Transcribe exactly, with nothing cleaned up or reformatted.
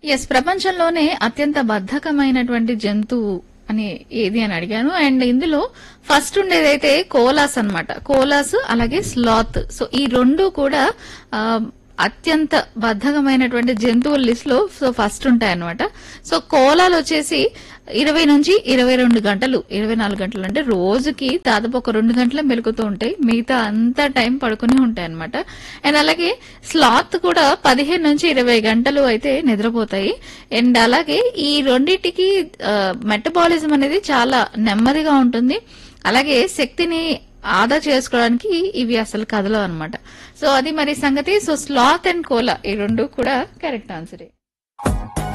Yes, ప్రపంచంలోనే అత్యంత బద్ధకమైనటువంటి జంతువు అని ఏది అని అడిగాను. అండ్ ఇందులో ఫస్ట్ ఉండేదైతే కోలాస్ అన్నమాట. కోలాస్ అలాగే స్లాత్. సో ఈ రెండు కూడా ఆ, అత్యంత బద్ధకమైనటువంటి జంతువుల లిస్ట్ లో సో ఫస్ట్ ఉంటాయన్నమాట. సో కోలాలు వచ్చేసి ఇరవై నుంచి ఇరవై రెండు గంటలు ఇరవై నాలుగు గంటలు అంటే రోజుకి దాదాపు ఒక రెండు గంటల మెలుకుతూ ఉంటాయి. మిగతా అంతా టైం పడుకుని ఉంటాయి అనమాట. అండ్ అలాగే స్లాత్ కూడా పదిహేను నుంచి ఇరవై గంటలు అయితే నిద్రపోతాయి. అండ్ అలాగే ఈ రెండింటికి మెటబాలిజం అనేది చాలా నెమ్మదిగా ఉంటుంది. అలాగే శక్తిని ఆదా చేసుకోవడానికి ఇవి అసలు కదలవు అనమాట. సో అది మరి సంగతి. సో స్లాత్ అండ్ కోలా ఈ రెండు కూడా కరెక్ట్ ఆన్సరే.